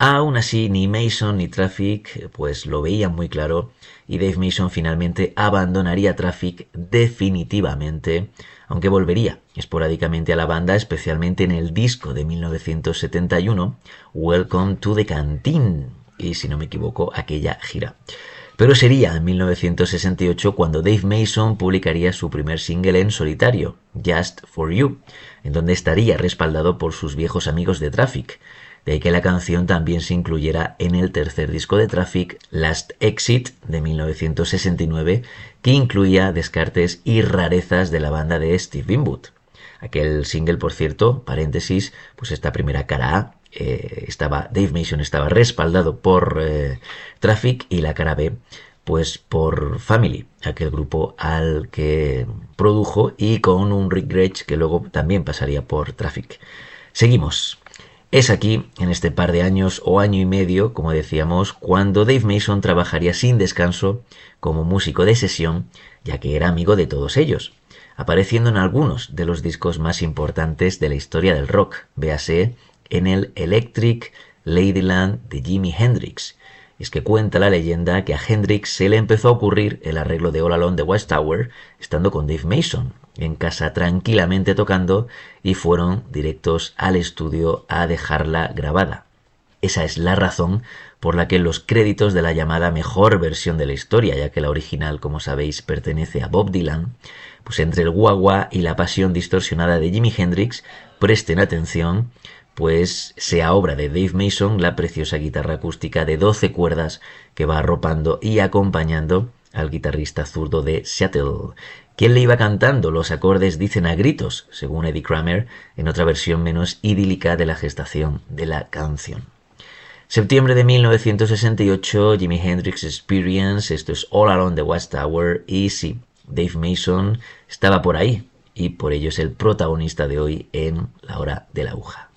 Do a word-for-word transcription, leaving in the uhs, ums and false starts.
Aún así, ni Mason ni Traffic pues lo veían muy claro y Dave Mason finalmente abandonaría Traffic definitivamente, aunque volvería esporádicamente a la banda, especialmente en el disco de mil novecientos setenta y uno, Welcome to the Canteen, y si no me equivoco, aquella gira. Pero sería en mil novecientos sesenta y ocho cuando Dave Mason publicaría su primer single en solitario, Just for You, en donde estaría respaldado por sus viejos amigos de Traffic. De ahí que la canción también se incluyera en el tercer disco de Traffic, Last Exit, de mil novecientos sesenta y nueve, que incluía descartes y rarezas de la banda de Steve Winwood. Aquel single, por cierto, paréntesis, pues esta primera cara A, eh, estaba, Dave Mason estaba respaldado por eh, Traffic, y la cara B pues por Family, aquel grupo al que produjo, y con un Rick Gretsch que luego también pasaría por Traffic. Seguimos. Es aquí, en este par de años o año y medio, como decíamos, cuando Dave Mason trabajaría sin descanso como músico de sesión, ya que era amigo de todos ellos, apareciendo en algunos de los discos más importantes de la historia del rock, véase en el Electric Ladyland de Jimi Hendrix. Es que cuenta la leyenda que a Hendrix se le empezó a ocurrir el arreglo de All Along the Watchtower estando con Dave Mason en casa tranquilamente tocando, y fueron directos al estudio a dejarla grabada. Esa es la razón por la que los créditos de la llamada mejor versión de la historia, ya que la original, como sabéis, pertenece a Bob Dylan, pues entre el guagua y la pasión distorsionada de Jimi Hendrix, presten atención, pues sea obra de Dave Mason la preciosa guitarra acústica de doce cuerdas que va arropando y acompañando al guitarrista zurdo de Seattle. ¿Quién le iba cantando? Los acordes dicen a gritos, según Eddie Kramer, en otra versión menos idílica de la gestación de la canción. Septiembre de mil novecientos sesenta y ocho, Jimi Hendrix Experience, esto es All Along the Watchtower, y sí, Dave Mason estaba por ahí, y por ello es el protagonista de hoy en La Hora de la Aguja.